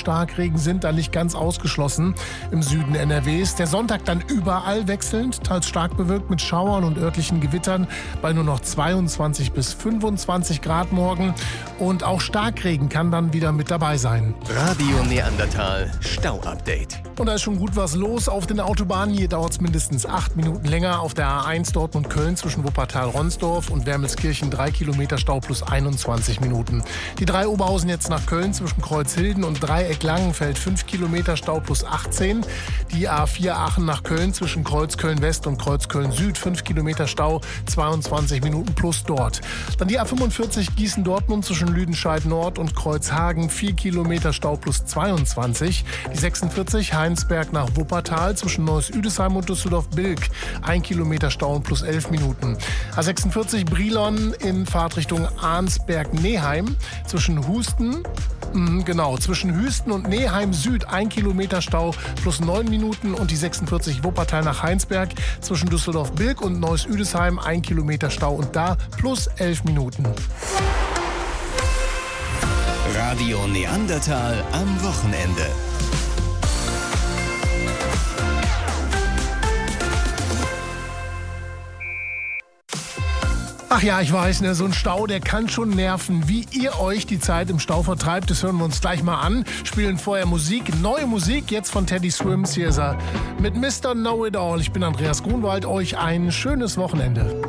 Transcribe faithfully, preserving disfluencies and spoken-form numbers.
Starkregen sind da nicht ganz ausgeschlossen im Süden N R Ws. Der Sonntag dann überall wechselnd, teils stark bewölkt mit Schauern und örtlichen Gewittern bei nur noch zweiundzwanzig bis fünfundzwanzig Grad morgen. Und auch Starkregen kann dann wieder mit dabei sein. Radio Neandertal Stau-Update. Und da ist schon gut was los auf den Autobahnen. Hier dauert es mindestens acht Minuten länger. Auf der A eins Dortmund-Köln zwischen Wuppertal-Ronsdorf und Wermelskirchen drei Kilometer Stau plus einundzwanzig Minuten. Die drei Oberhausen jetzt nach Köln zwischen Kreuzhilden und Dreieck-Langenfeld fünf Kilometer Stau plus achtzehn. Die A vier Aachen nach Köln zwischen Kreuzköln-West und Kreuzköln-Süd fünf Kilometer Stau, zweiundzwanzig Minuten plus dort. Dann die A fünfundvierzig Gießen-Dortmund zwischen Lüdenscheid-Nord und Kreuzhagen vier Kilometer Stau plus zweiundzwanzig. Die sechsundvierzig Heinsberg nach Wuppertal zwischen Neuss-Üdesheim und Düsseldorf-Bilk ein Kilometer Stau und plus elf Minuten. A sechsundvierzig Brilon in Fahrtrichtung Arnsberg-Neheim zwischen Husten Genau, zwischen Hüsten und Neheim Süd ein Kilometer Stau plus neun Minuten und die sechsundvierzig Wuppertal nach Heinsberg zwischen Düsseldorf-Bilk und Neuss-Üdesheim ein Kilometer Stau und da plus elf Minuten. Radio Neandertal am Wochenende. Ach ja, ich weiß, ne, so ein Stau, der kann schon nerven. Wie ihr euch die Zeit im Stau vertreibt, das hören wir uns gleich mal an. Spielen vorher Musik, neue Musik, jetzt von Teddy Swims. Hier ist er mit Mister Know-It-All. Ich bin Andreas Grunwald, euch ein schönes Wochenende.